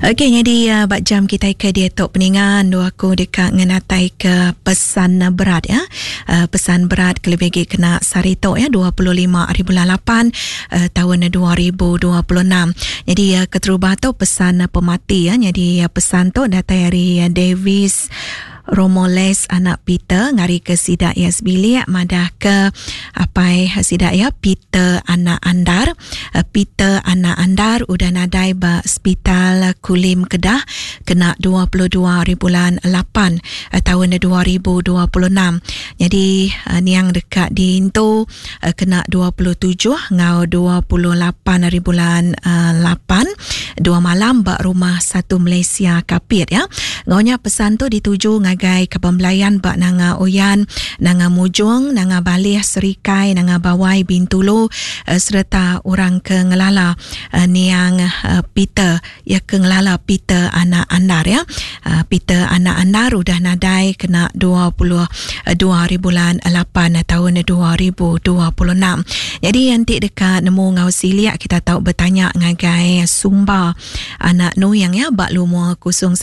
Okey, jadi bak jam kita ke dia tok peningan do aku dekat ngenatai ke pesan berat ya. Pesan berat kelebih kena sarito ya 25 hari bulan 8 tahun 2026. Jadi keterubah tu pesan pemati ya. Jadi pesan tu datai dari Davis Romoles anak Peter ngari ke sidak ya sebilik madah ke apai sidak ya Peter anak Andar. Peter anak Andar udah nadai ba hospital Kulim Kedah kena 22 hari bulan 8 tahun 2026. Jadi ni yang dekat di Intu kena 27 ngau 28 hari bulan 8 2 malam bak rumah satu Malaysia Kapit ya. Ngaunya pesan tu dituju ngagai kepembelayan bak nanga Oyan, nanga Mujung, nanga Balih Serikai, nanga Bawai Bintulu serta orang ke Ngelala niang Peter ya ke Ngelala Peter anak Andar ya. Peter anak Andar udah nadai kena 22 hari bulan 8 tahun 2026. Jadi nanti dekat nemu ngau siliak kita tahu bertanya ngagai Sumba anak Nuyang ya bak lumur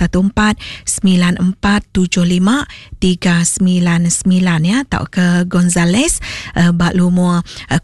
014747539 ya tau ke Gonzales bak lumur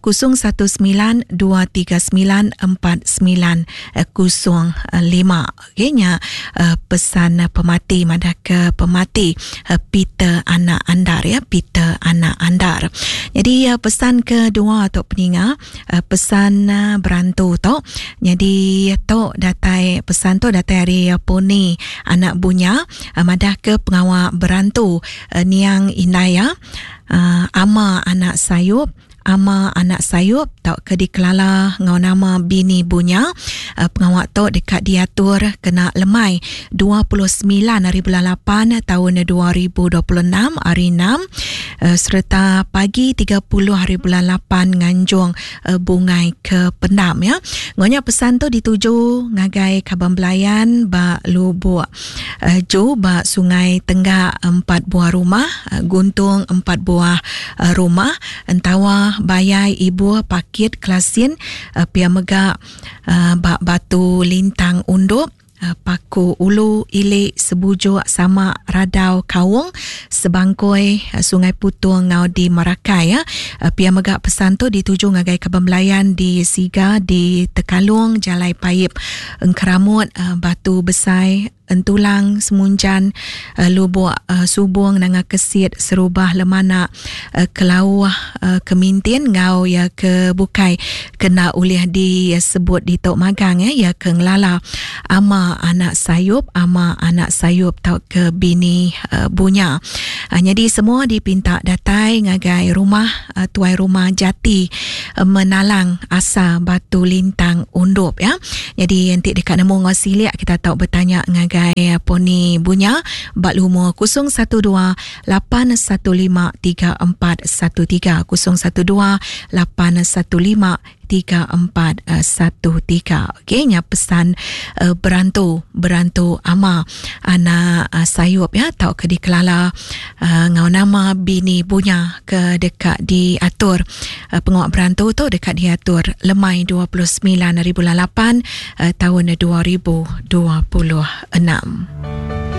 0123949005 okeynya pesan pemati madah ke pemati Peter anak Andar ya Peter anak Andar. Jadi pesan kedua tok peninga pesan berantu tok. Jadi tok datai pesan tu datai dari Poni anak Bunya madah ke pengawal berantu niang Inaya ama anak Sayup ama anak Sayup tak ke dikelala ngau nama bini Bunya pengawak tu dekat diatur kena lemai 29 hari bulan 8 tahun 2026 hari 6 serta pagi 30 hari bulan 8 nganjung bungai ke Pendam ya. Ngaunya pesan tu dituju ngagai Kabambelayan ba Lubuk Jo ba Sungai Tenggak 4 buah rumah Guntung 4 buah rumah entawa bayai ibu pakit Klasin pia megak bak Batu Lintang Unduk Paku Ulu Ilik Sebujuk sama Radau Kawung Sebangkoi Sungai Putung ngau di Marakai ya. Pia megak pesan tu dituju ngagai Kabambelayan di Siga di Tekalung Jalai Paip Engkeramut Batu Besai Entulang Semunjan Lubuk Subung nanga Kesit Serubah Lemana Kelauah Kemintin ngau ya ke Bukai kena ulih disebut di Tok Magang ya ke Ngelala ama anak Sayup tau ke bini Bunya. Jadi semua dipinta datai ngagai rumah tuai rumah jati Menalang Asa Batu Lintang Undup ya. Jadi nanti dekat nemu ngosiliak kita tahu bertanya ngagai Poni Bunya bak lumur 0128153413 0128153413 okeynya pesan berantu ama anak Sayup ya tau ke dikelala ngau nama bini Bunya ke dekat diatur pengawak berantu tu dekat diatur lemai 29 hari bulan 8 tahun 2026.